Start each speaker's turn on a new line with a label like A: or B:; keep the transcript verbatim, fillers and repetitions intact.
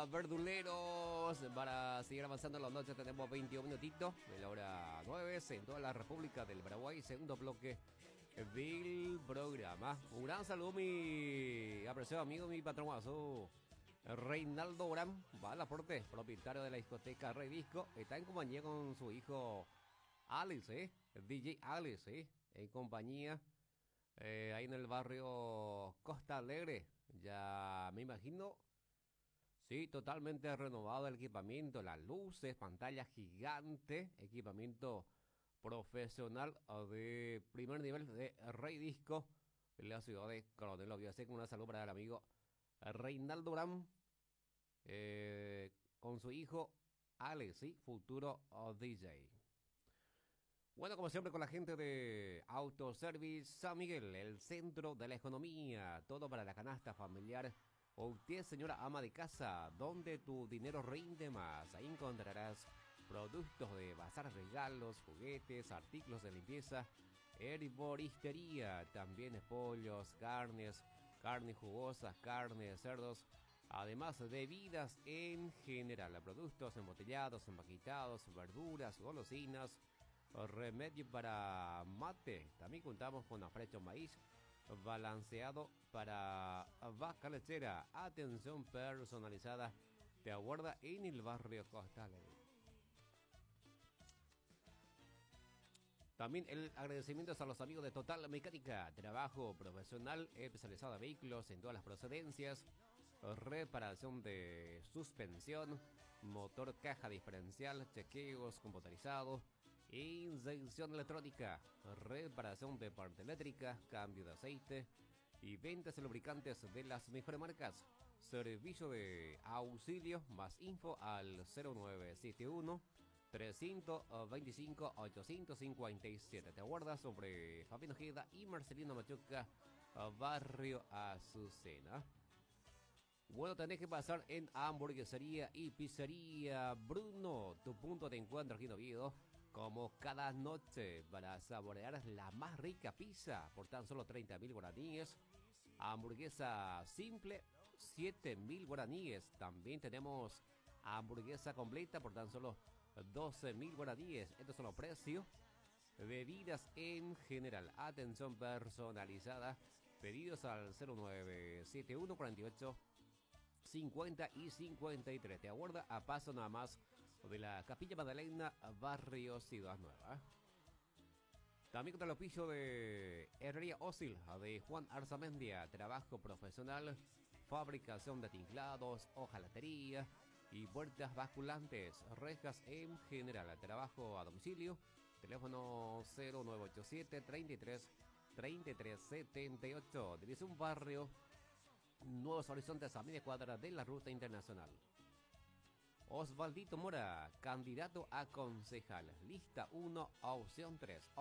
A: verduleros. Para seguir avanzando en la noche tenemos veintiún minutitos de la hora nueve en toda la República del Paraguay. Segundo bloque del programa. Un gran saludo, mi apreciado amigo, mi patronazo Reinaldo Bram, va al aporte, propietario de la discoteca Rey Disco. Está en compañía con su hijo Alex, ¿eh? D J Alex, ¿eh? En compañía eh, ahí en el barrio Costa Alegre. Ya me imagino, sí, totalmente renovado el equipamiento, las luces, pantalla gigante, equipamiento profesional de primer nivel de Rey Disco en la ciudad de Coronel Oviedo. Así que una salud para el amigo Reinaldo Bram, eh, con su hijo Alex, ¿sí? Futuro D J. Bueno, como siempre con la gente de Autoservice San Miguel, el centro de la economía, todo para la canasta familiar. O usted, señora ama de casa, donde tu dinero rinde más. Ahí encontrarás productos de bazar, regalos, juguetes, artículos de limpieza, herboristería, también pollos, carnes, carnes jugosas, carnes de cerdos, además de bebidas en general, productos embotellados, empaquetados, verduras, golosinas, remedio para mate. También contamos con afrecho maíz balanceado para vaca lechera. Atención personalizada te aguarda en el barrio Costa Alegre. También el agradecimiento a los amigos de Total Mecánica, trabajo profesional especializado en vehículos en todas las procedencias, reparación de suspensión, motor, caja diferencial, chequeos computarizados, inyección electrónica, reparación de parte eléctrica, cambio de aceite y ventas de lubricantes de las mejores marcas. Servicio de auxilio, más info al cero nueve siete uno, trescientos veinticinco, ochocientos cincuenta y siete. Te aguarda sobre Fabián Ojeda y Marcelino Machuca, barrio Azucena. Bueno, tenés que pasar en Hamburguesería y Pizzería Bruno, tu punto de encuentro aquí en Oviedo, como cada noche, para saborear la más rica pizza por tan solo treinta mil guaraníes. Hamburguesa simple, siete mil guaraníes. También tenemos hamburguesa completa por tan solo doce mil guaraníes. Estos son los precios. Bebidas en general, atención personalizada. Pedidos al cero nueve siete uno, cuarenta y ocho, cincuenta y cincuenta y tres. Te aguarda a paso nada más de la Capilla Magdalena, barrio Ciudad Nueva. También contra los pisos de Herrería Ósil de Juan Arzamendia, trabajo profesional, fabricación de tinklados, hojalatería y puertas basculantes, rejas en general, trabajo a domicilio. Teléfono cero nueve ocho siete, treinta y tres, treinta y tres setenta y ocho. División Barrio Nuevos Horizontes, a media cuadra de la Ruta Internacional. Osvaldito Mora, candidato a concejal, lista uno, opción tres.